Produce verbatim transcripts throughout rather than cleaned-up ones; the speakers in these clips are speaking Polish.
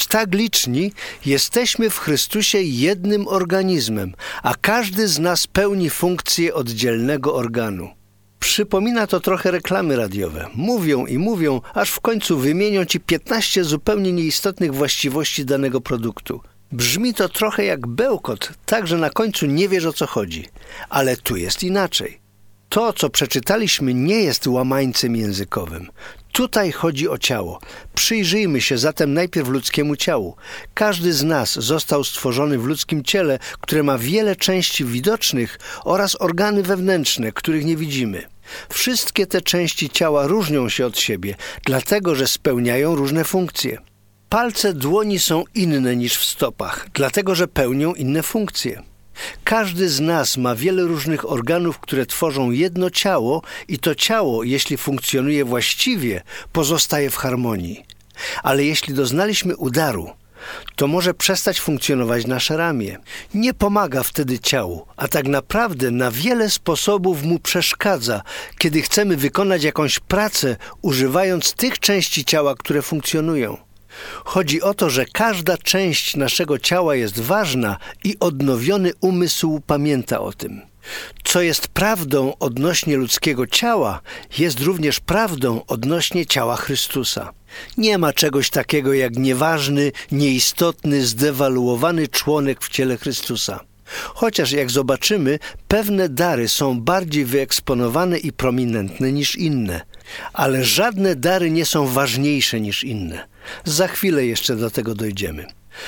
tak liczni, jesteśmy w Chrystusie jednym organizmem, a każdy z nas pełni funkcję oddzielnego organu. Przypomina to trochę reklamy radiowe. Mówią i mówią, aż w końcu wymienią ci piętnaście zupełnie nieistotnych właściwości danego produktu. Brzmi to trochę jak bełkot, tak że na końcu nie wiesz, o co chodzi. Ale tu jest inaczej. To, co przeczytaliśmy, nie jest łamańcem językowym. Tutaj chodzi o ciało. Przyjrzyjmy się zatem najpierw ludzkiemu ciału. Każdy z nas został stworzony w ludzkim ciele, które ma wiele części widocznych oraz organy wewnętrzne, których nie widzimy. Wszystkie te części ciała różnią się od siebie, dlatego że spełniają różne funkcje. Palce dłoni są inne niż w stopach, dlatego że pełnią inne funkcje. Każdy z nas ma wiele różnych organów, które tworzą jedno ciało i to ciało, jeśli funkcjonuje właściwie, pozostaje w harmonii. Ale jeśli doznaliśmy udaru, to może przestać funkcjonować nasze ramię. Nie pomaga wtedy ciału, a tak naprawdę na wiele sposobów mu przeszkadza, kiedy chcemy wykonać jakąś pracę, używając tych części ciała, które funkcjonują. Chodzi o to, że każda część naszego ciała jest ważna i odnowiony umysł pamięta o tym. Co jest prawdą odnośnie ludzkiego ciała, jest również prawdą odnośnie ciała Chrystusa. Nie ma czegoś takiego jak nieważny, nieistotny, zdewaluowany członek w ciele Chrystusa. Chociaż, jak zobaczymy, pewne dary są bardziej wyeksponowane i prominentne niż inne. Ale żadne dary nie są ważniejsze niż inne. Za chwilę jeszcze do tego dojdziemy.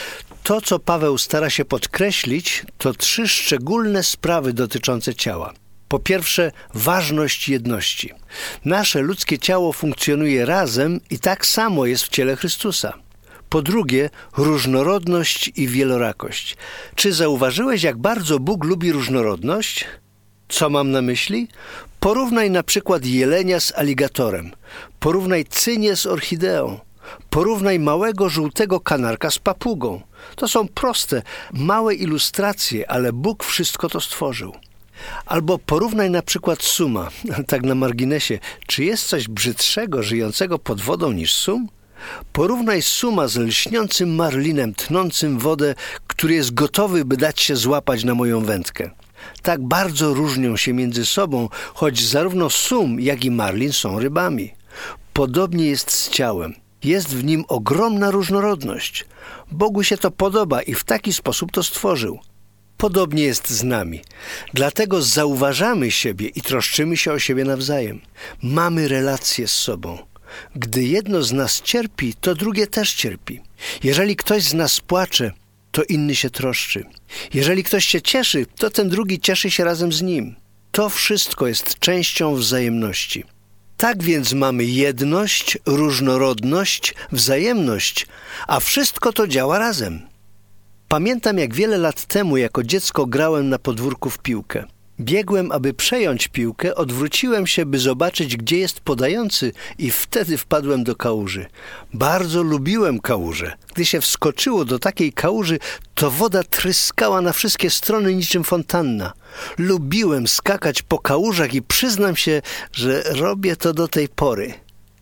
To, co Paweł stara się podkreślić, to trzy szczególne sprawy dotyczące ciała. Po pierwsze, ważność jedności. Nasze ludzkie ciało funkcjonuje razem i tak samo jest w ciele Chrystusa. Po drugie, różnorodność i wielorakość. Czy zauważyłeś, jak bardzo Bóg lubi różnorodność? Co mam na myśli? Porównaj na przykład jelenia z aligatorem. Porównaj cynię z orchideą. Porównaj małego żółtego kanarka z papugą. To są proste, małe ilustracje, ale Bóg wszystko to stworzył. Albo porównaj na przykład suma. Tak na marginesie, czy jest coś brzydszego żyjącego pod wodą niż sum? Porównaj suma z lśniącym marlinem tnącym wodę, który jest gotowy, by dać się złapać na moją wędkę. Tak bardzo różnią się między sobą, choć zarówno sum, jak i marlin są rybami. Podobnie jest z ciałem. Jest w nim ogromna różnorodność. Bogu się to podoba i w taki sposób to stworzył. Podobnie jest z nami. Dlatego zauważamy siebie i troszczymy się o siebie nawzajem. Mamy relacje z sobą. Gdy jedno z nas cierpi, to drugie też cierpi. Jeżeli ktoś z nas płacze, to inny się troszczy. Jeżeli ktoś się cieszy, to ten drugi cieszy się razem z nim. To wszystko jest częścią wzajemności. Tak więc mamy jedność, różnorodność, wzajemność, a wszystko to działa razem. Pamiętam, jak wiele lat temu jako dziecko grałem na podwórku w piłkę. Biegłem, aby przejąć piłkę, odwróciłem się, by zobaczyć, gdzie jest podający i wtedy wpadłem do kałuży. Bardzo lubiłem kałuże. Gdy się wskoczyło do takiej kałuży, to woda tryskała na wszystkie strony niczym fontanna. Lubiłem skakać po kałużach i przyznam się, że robię to do tej pory.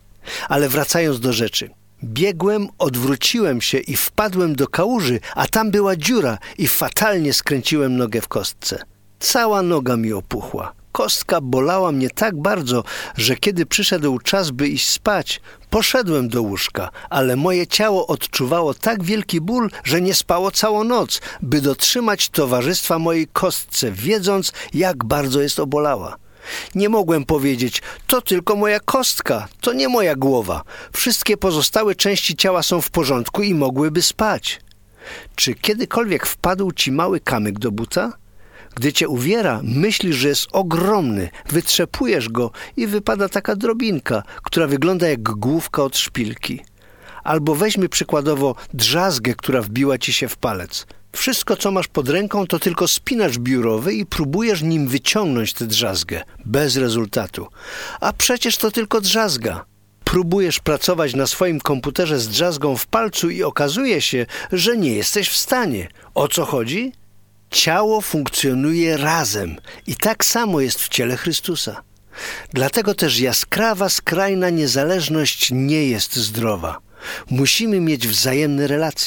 Ale wracając do rzeczy. Biegłem, odwróciłem się i wpadłem do kałuży, a tam była dziura i fatalnie skręciłem nogę w kostce. Cała noga mi opuchła. Kostka bolała mnie tak bardzo, że kiedy przyszedł czas, by iść spać, poszedłem do łóżka, ale moje ciało odczuwało tak wielki ból, że nie spało całą noc, by dotrzymać towarzystwa mojej kostce, wiedząc, jak bardzo jest obolała. Nie mogłem powiedzieć, to tylko moja kostka, to nie moja głowa. Wszystkie pozostałe części ciała są w porządku i mogłyby spać. Czy kiedykolwiek wpadł ci mały kamyk do buta? Gdy cię uwiera, myślisz, że jest ogromny, wytrzepujesz go i wypada taka drobinka, która wygląda jak główka od szpilki. Albo weźmy przykładowo drzazgę, która wbiła ci się w palec. Wszystko, co masz pod ręką, to tylko spinacz biurowy i próbujesz nim wyciągnąć tę drzazgę. Bez rezultatu. A przecież to tylko drzazga. Próbujesz pracować na swoim komputerze z drzazgą w palcu i okazuje się, że nie jesteś w stanie. O co chodzi? Ciało funkcjonuje razem i tak samo jest w ciele Chrystusa. Dlatego też jaskrawa, skrajna niezależność nie jest zdrowa. Musimy mieć wzajemne relacje.